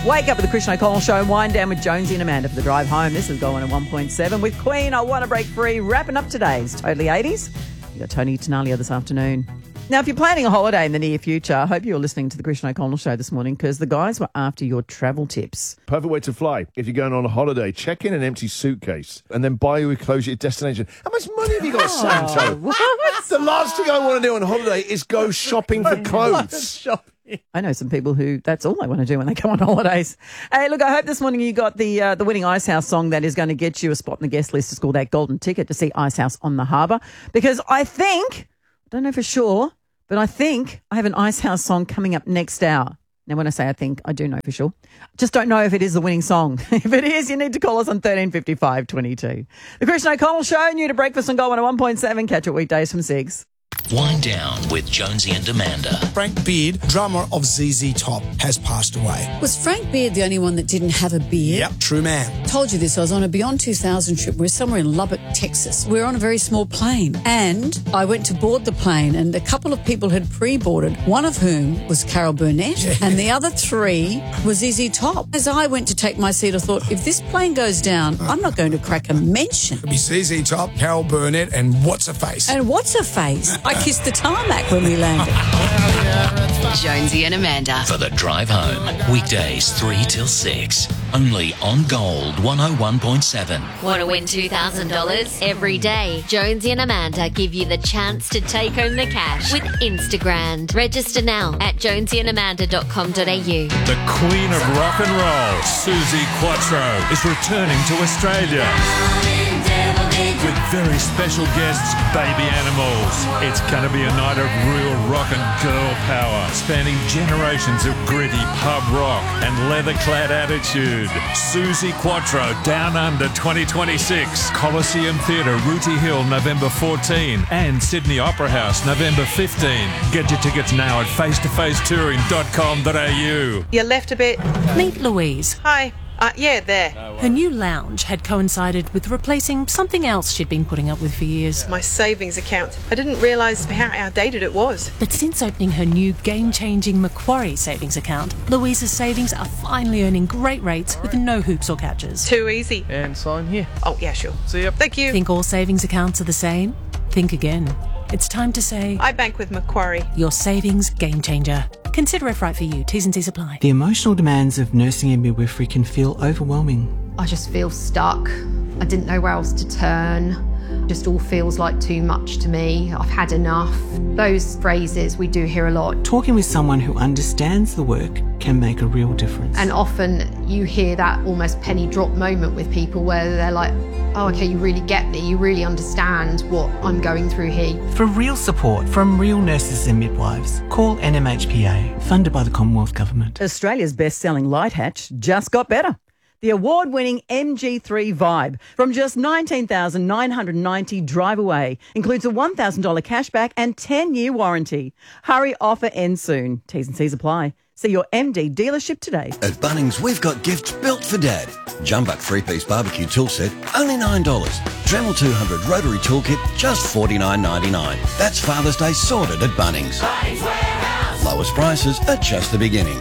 Wake up with the Christian O'Connell Show and wind down with Jonesy and Amanda for the drive home. This is going at 1.7 with Queen. I Want to Break Free. Wrapping up today's Totally 80s. You got Tony Tenalia this afternoon. Now, if you're planning a holiday in the near future, I hope you're listening to the Christian O'Connell Show this morning because the guys were after your travel tips. Perfect way to fly. If you're going on a holiday, check in an empty suitcase and then buy your clothes at your destination. How much money have you got, Santo? What? The last thing I want to do on holiday is go shopping for clothes. I know some people who that's all they want to do when they go on holidays. Hey, look, I hope this morning you got the winning Icehouse song that is going to get you a spot in the guest list. It's called that golden ticket to see Icehouse on the harbour. Because I don't know for sure, but I think I have an Icehouse song coming up next hour. Now, when I say I think, I do know for sure. Just don't know if it is the winning song. If it is, you need to call us on 1355 22. The Christian O'Connell Show, new to breakfast on Gold 101.7. Catch it weekdays from 6. Wind down with Jonesy and Amanda. Frank Beard, drummer of ZZ Top, has passed away. Was Frank Beard the only one that didn't have a beard? Yep, true man. Told you this. I was on a Beyond 2000 trip. We're somewhere in Lubbock, Texas. We're on a very small plane. And I went to board the plane and a couple of people had pre-boarded, one of whom was Carol Burnett and the other three was ZZ Top. As I went to take my seat, I thought, if this plane goes down, I'm not going to crack a mention. It'll be ZZ Top, Carol Burnett and What's Her Face. And What's Her Face? I kissed the tarmac when we landed. Jonesy and Amanda. For the drive home. Weekdays 3 till 6. Only on Gold 101.7. Want to win $2,000 every day? Jonesy and Amanda give you the chance to take home the cash with Instagram. Register now at jonesyandamanda.com.au. The Queen of Rock and Roll, Suzi Quatro, is returning to Australia with very special guests, Baby Animals. It's going to be a night of real rock and girl power, spanning generations of gritty pub rock and leather-clad attitude. Suzi Quatro, Down Under 2026, Coliseum Theatre, Rooty Hill, November 14, and Sydney Opera House, November 15. Get your tickets now at facetofacetouring.com.au. You left a bit. Meet Louise. Hi. Yeah, there. Her new lounge had coincided with replacing something else she'd been putting up with for years. My savings account. I didn't realise how outdated it was. But since opening her new game-changing Macquarie savings account, Louise's savings are finally earning great rates with no hoops or catches. Too easy. And sign here. Oh, yeah, sure. See ya. Thank you. Think all savings accounts are the same? Think again. It's time to say... I bank with Macquarie. Your savings game changer. Consider if right for you. T's and C's apply. The emotional demands of nursing and midwifery can feel overwhelming. I just feel stuck. I didn't know where else to turn. Just all feels like too much to me. I've had enough. Those phrases we do hear a lot. Talking with someone who understands the work can make a real difference. And often you hear that almost penny drop moment with people where they're like, oh, okay, you really get me. You really understand what I'm going through here. For real support from real nurses and midwives, call NMHPA, funded by the Commonwealth Government. Australia's best-selling light hatch just got better. The award-winning MG3 Vibe from just $19,990 drive away includes a $1,000 cashback and 10-year warranty. Hurry, offer ends soon. T's and C's apply. See your MD dealership today. At Bunnings, we've got gifts built for Dad. Jumbuck 3-piece barbecue tool set, only $9. Dremel 200 rotary toolkit, just $49.99. That's Father's Day sorted at Bunnings. Bunnings Warehouse. Lowest prices are just the beginning.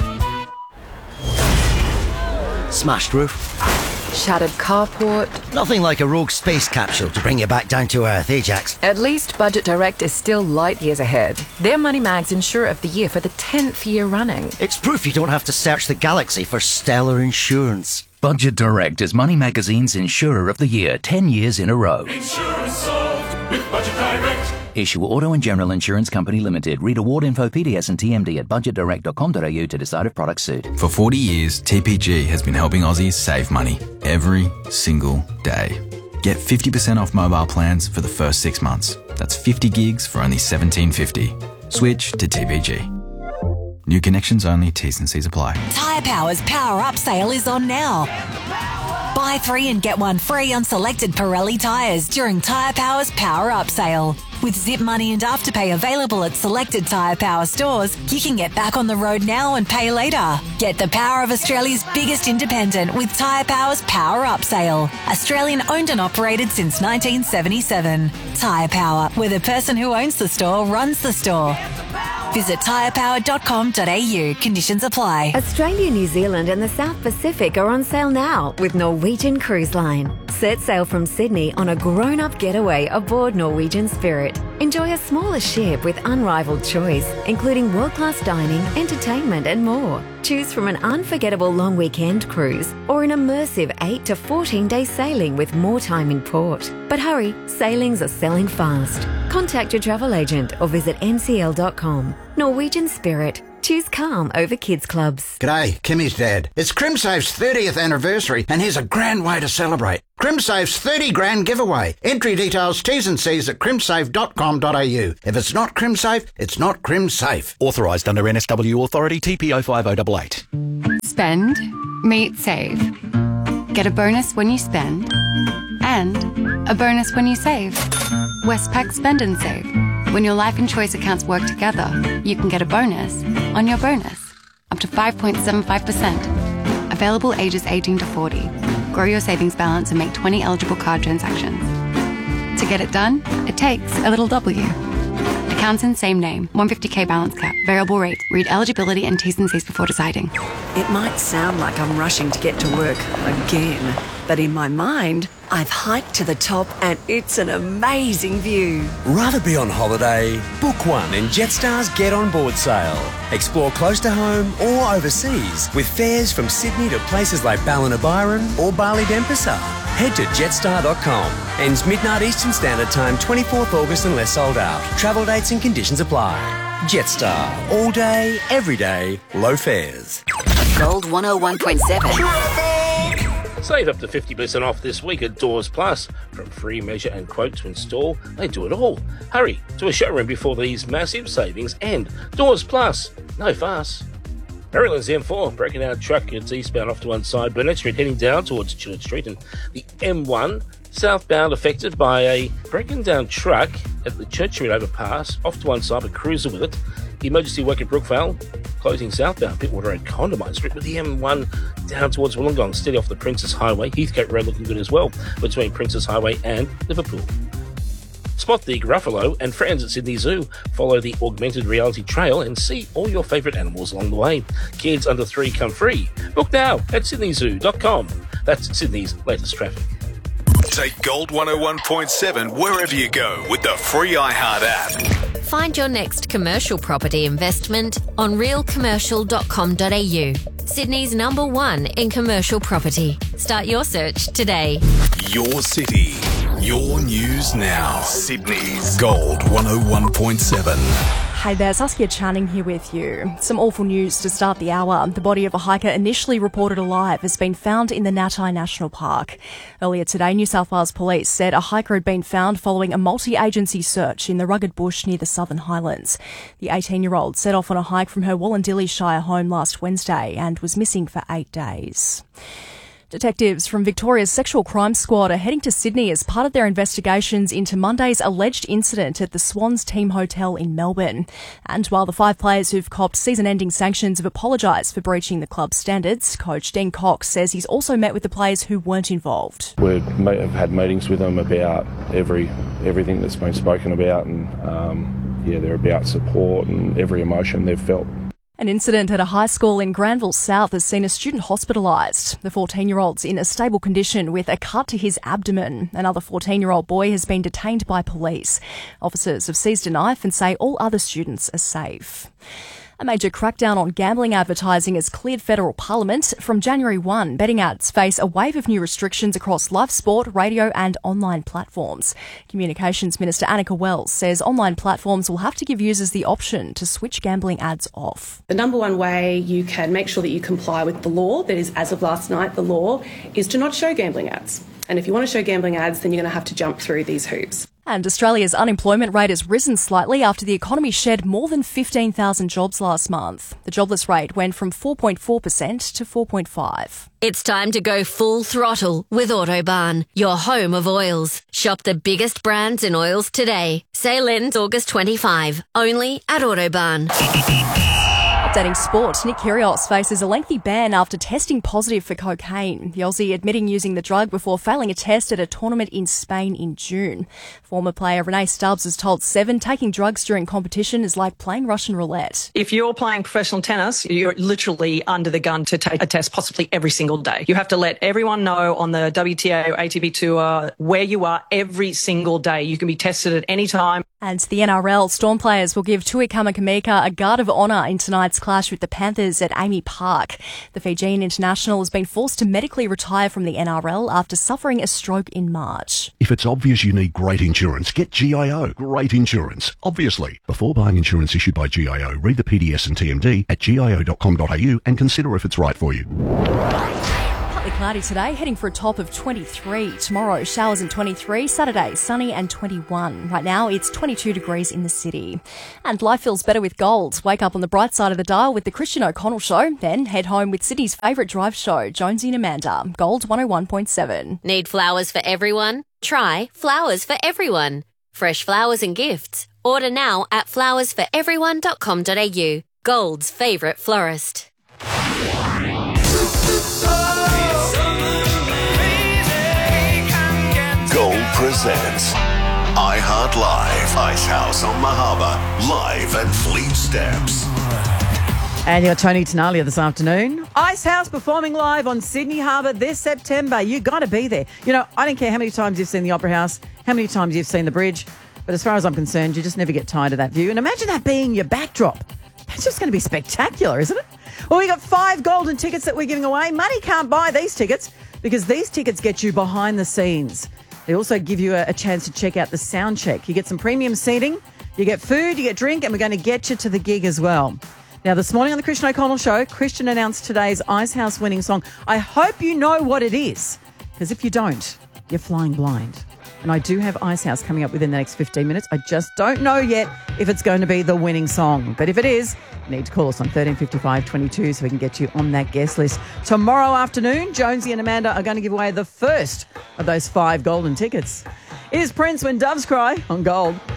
Smashed roof. Shattered carport. Nothing like a rogue space capsule to bring you back down to earth, Ajax. At least Budget Direct is still light years ahead. They're Money Mag's Insurer of the Year for the 10th year running. It's proof you don't have to search the galaxy for stellar insurance. Budget Direct is Money Magazine's Insurer of the Year 10 years in a row. Insurance solved with Budget Direct. Issue Auto and General Insurance Company Limited. Read award info, PDS and TMD at budgetdirect.com.au to decide if products suit. For 40 years, TPG has been helping Aussies save money every single day. Get 50% off mobile plans for the first 6 months. That's 50 gigs for only $17.50. Switch to TPG. New connections only, T's and C's apply. Tyre Power's Power Up sale is on now. Buy 3 and get 1 free on selected Pirelli tyres during Tyre Power's Power Up sale. With Zip Money and Afterpay available at selected Tyre Power stores, you can get back on the road now and pay later. Get the power of Australia's biggest independent with Tyre Power's Power Up sale. Australian owned and operated since 1977. Tyre Power, where the person who owns the store runs the store. Visit tyrepower.com.au. Conditions apply. Australia, New Zealand and the South Pacific are on sale now with Norwegian Cruise Line. Set sail from Sydney on a grown-up getaway aboard Norwegian Spirit. Enjoy a smaller ship with unrivaled choice, including world-class dining, entertainment and more. Choose from an unforgettable long weekend cruise or an immersive 8 to 14-day sailing with more time in port. But hurry, sailings are selling fast. Contact your travel agent or visit ncl.com. Norwegian Spirit. Choose calm over kids clubs. G'day, Kimmy's dad. It's CrimSafe's 30th anniversary and here's a grand way to celebrate. CrimSafe's 30 grand giveaway. Entry details, T's and C's at crimsafe.com.au. If it's not CrimSafe, it's not CrimSafe. Authorised under NSW Authority TPO 5088. Spend, meet, save. Get a bonus when you spend and a bonus when you save. Westpac Spend and Save. When your life and choice accounts work together, you can get a bonus on your bonus, up to 5.75%. Available ages 18 to 40. Grow your savings balance and make 20 eligible card transactions. To get it done, it takes a little W. Accounts in same name, 150k balance cap, variable rate. Read eligibility and T's and C's before deciding. It might sound like I'm rushing to get to work again, but in my mind, I've hiked to the top and it's an amazing view. Rather be on holiday? Book one in Jetstar's Get On Board sale. Explore close to home or overseas with fares from Sydney to places like Ballina-Byron or Bali-Denpasar. Head to jetstar.com. Ends midnight Eastern Standard Time, 24th August unless sold out. Travel dates and conditions apply. Jetstar. All day, every day, low fares. Gold 101.7. Save up to 50% off this week at Doors Plus. From free measure and quote to install, they do it all. Hurry to a showroom before these massive savings end. Doors Plus. No fuss. Maryland's M4, breaking out truck. It's eastbound off to one side. Burnett Street heading down towards Chillett Street. And the M1 southbound affected by a breaking down truck at the Church Street overpass. Off to one side, a cruiser with it. The emergency work at Brookvale, closing southbound Pittwater Road, Condamine Street, with the M1 down towards Wollongong, steady off the Princess Highway. Heathcote Road looking good as well, between Princess Highway and Liverpool. Spot the Gruffalo and friends at Sydney Zoo. Follow the augmented reality trail and see all your favourite animals along the way. Kids under 3 come free. Book now at sydneyzoo.com. That's Sydney's latest traffic. Take Gold 101.7 wherever you go with the free iHeart app. Find your next commercial property investment on realcommercial.com.au. Sydney's #1 in commercial property. Start your search today. Your city, your news now. Sydney's Gold 101.7. Hey there, Saskia Channing here with you. Some awful news to start the hour. The body of a hiker initially reported alive has been found in the Natai National Park. Earlier today, New South Wales Police said a hiker had been found following a multi-agency search in the rugged bush near the Southern Highlands. The 18-year-old set off on a hike from her Wallandilly Shire home last Wednesday and was missing for 8 days. Detectives from Victoria's Sexual Crime Squad are heading to Sydney as part of their investigations into Monday's alleged incident at the Swans Team Hotel in Melbourne. And while the 5 players who've copped season-ending sanctions have apologised for breaching the club's standards, coach Dean Cox says he's also met with the players who weren't involved. We've had meetings with them about everything that's been spoken about, and they're about support and every emotion they've felt. An incident at a high school in Granville South has seen a student hospitalised. The 14-year-old's in a stable condition with a cut to his abdomen. Another 14-year-old boy has been detained by police. Officers have seized a knife and say all other students are safe. A major crackdown on gambling advertising has cleared federal parliament. From January 1, betting ads face a wave of new restrictions across live sport, radio and online platforms. Communications Minister Annika Wells says online platforms will have to give users the option to switch gambling ads off. The number one way you can make sure that you comply with the law, that is, as of last night, the law, is to not show gambling ads. And if you want to show gambling ads, then you're going to have to jump through these hoops. And Australia's unemployment rate has risen slightly after the economy shed more than 15,000 jobs last month. The jobless rate went from 4.4% to 4.5%. It's time to go full throttle with Autobarn, your home of oils. Shop the biggest brands in oils today. Sale ends August 25, only at Autobarn. Updating sport, Nick Kyrgios faces a lengthy ban after testing positive for cocaine. The Aussie admitting using the drug before failing a test at a tournament in Spain in June. Former player Renee Stubbs has told Seven taking drugs during competition is like playing Russian roulette. If you're playing professional tennis, you're literally under the gun to take a test possibly every single day. You have to let everyone know on the WTA or ATP tour where you are every single day. You can be tested at any time. And the NRL Storm players will give Tui Kamikamica a guard of honour in tonight's clash with the Panthers at Amy Park. The Fijian international has been forced to medically retire from the NRL after suffering a stroke in March. If it's obvious you need great insurance, get GIO. Great insurance. Obviously. Before buying insurance issued by GIO, read the PDS and TMD at gio.com.au and consider if it's right for you. Partly cloudy today, heading for a top of 23. Tomorrow, showers and 23. Saturday, sunny and 21. Right now, it's 22 degrees in the city. And life feels better with gold. Wake up on the bright side of the dial with the Christian O'Connell Show. Then head home with Sydney's favourite drive show, Jonesy and Amanda. Gold 101.7. Need flowers for everyone? Try Flowers for Everyone. Fresh flowers and gifts. Order now at flowersforeveryone.com.au. Gold's favourite florist. Gold presents iHeart Live, Ice House on the Harbour, live at Fleet Steps. And you got Tony Tenalia this afternoon. Ice House performing live on Sydney Harbour this September. You got to be there. You know, I don't care how many times you've seen the Opera House, how many times you've seen the bridge, but as far as I'm concerned, you just never get tired of that view. And imagine that being your backdrop. That's just going to be spectacular, isn't it? Well, we got 5 golden tickets that we're giving away. Money can't buy these tickets because these tickets get you behind the scenes. They also give you a chance to check out the sound check. You get some premium seating, you get food, you get drink, and we're going to get you to the gig as well. Now, this morning on the Christian O'Connell Show, Christian announced today's Ice House winning song. I hope you know what it is, because if you don't, you're flying blind. And I do have Ice House coming up within the next 15 minutes. I just don't know yet if it's going to be the winning song. But if it is, you need to call us on 1355 22 so we can get you on that guest list. Tomorrow afternoon, Jonesy and Amanda are going to give away the first of those 5 golden tickets. It is Prince When Doves Cry on Gold.